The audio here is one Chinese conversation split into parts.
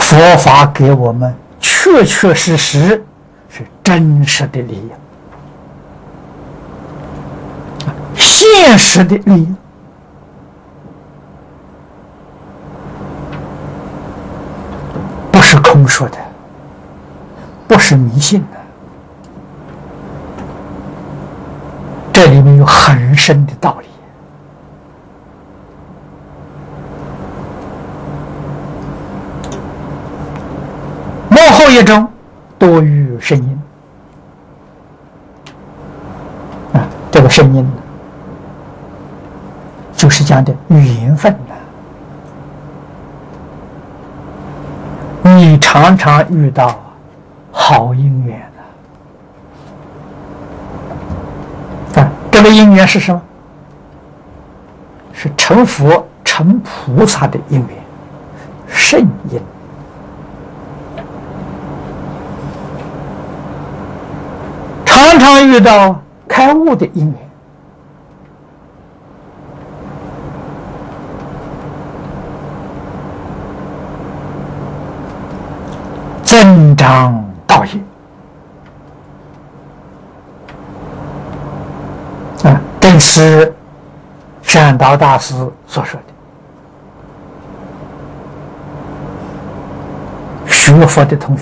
佛法给我们确确实实是真实的利益，现实的利益。不是空说的，不是迷信的，这里面有很深的道理。幕后一种多于声音这个声音就是讲的缘分你常常遇到好姻缘这个姻缘是什么？是成佛成菩萨的姻缘，圣因。常常遇到开悟的因缘，增长道业正是善导大师所说的，学佛的同学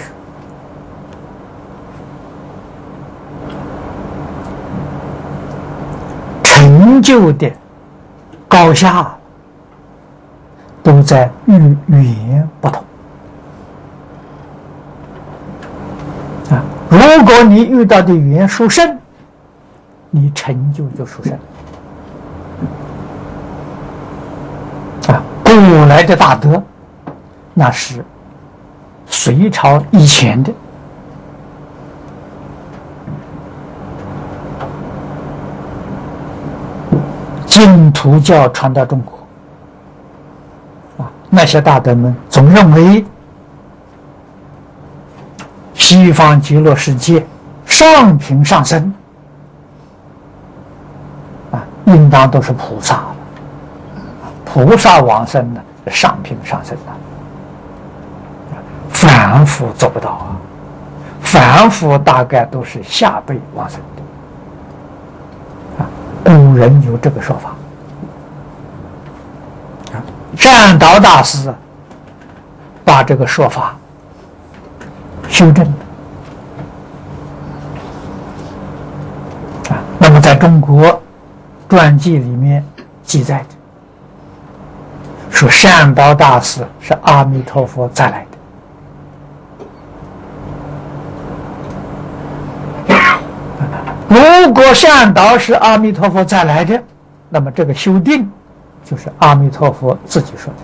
成就的高下都在与缘不同如果你遇到的缘殊胜，你成就就殊胜古来的大德那是隋朝以前的净土教传到中国那些大德们总认为西方极乐世界上品上生应当都是菩萨了，菩萨往生呢，上品上生的，凡夫做不到凡夫大概都是下辈往生的古人有这个说法善导大师把这个说法修正了那么在中国传记里面记载着说善导大师是阿弥陀佛再来的如果善导是阿弥陀佛再来的，那么这个修订就是阿弥陀佛自己说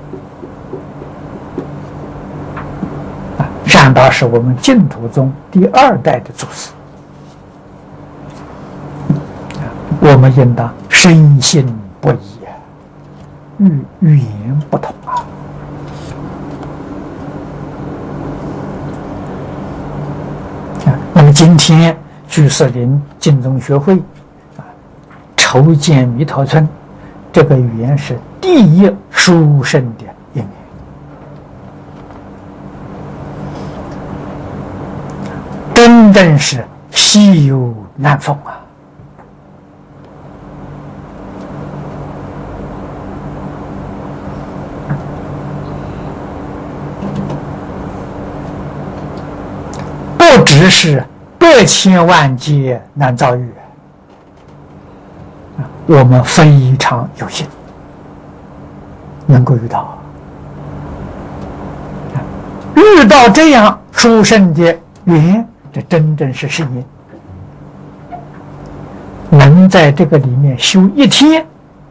的善导是我们净土宗第2代的祖师我们应当深信不疑与缘不同那么今天居士林净宗学会筹建弥陀村，这个缘是第一殊胜的因缘真正是稀有难逢不只是百千万劫难遭遇我们非常有幸能够遇到这样殊胜的缘，这真正是圣因能在这个里面修1天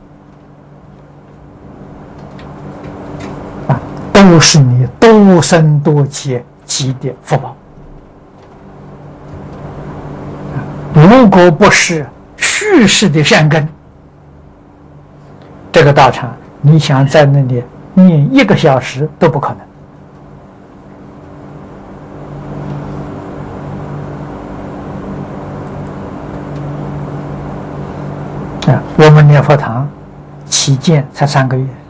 都是你多生多劫积的福报如果不是蓄世的善根，这个道场你想在那里念1个小时都不可能我们念佛堂起建才3个月